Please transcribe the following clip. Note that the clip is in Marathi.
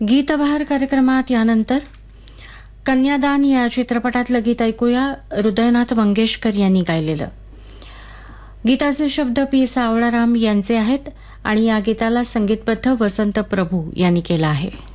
गीतबहार कार्यक्रमात यानंतर कन्यादान या चित्रपटातलं गीत ऐकूया. हृदयनाथ मंगेशकर यांनी गायलेलं. गीताचे शब्द पी सावळाराम यांचे आहेत आणि या गीताला संगीतबद्ध वसंत प्रभू यांनी केलं आहे.